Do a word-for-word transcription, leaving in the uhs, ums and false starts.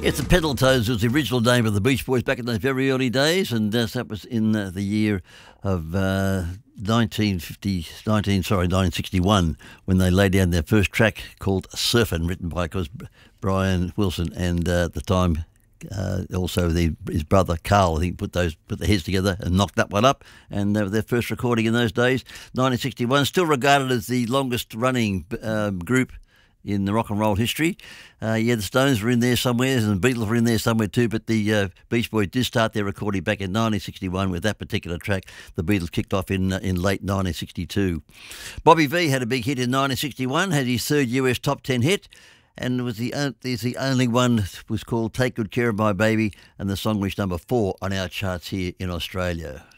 Yes, the Pedal Toes was the original name of the Beach Boys back in those very early days, and uh, that was in uh, the year of uh, nineteen fifty, nineteen, sorry, nineteen sixty-one, when they laid down their first track called Surfin', written by, of course, Brian Wilson, and uh, at the time uh, also the, his brother Carl, I think, put those put their heads together and knocked that one up, and uh, their first recording in those days, nineteen sixty-one, still regarded as the longest-running uh, group in the rock and roll history. Uh, yeah, the Stones were in there somewhere, and the Beatles were in there somewhere too, but the uh, Beach Boys did start their recording back in nineteen sixty-one with that particular track. The Beatles kicked off in uh, in late nineteen sixty-two. Bobby Vee had a big hit in nineteen sixty-one, had his third U S top ten hit, and was the, uh, is the only one that was called Take Good Care of My Baby, and the song reached number four on our charts here in Australia.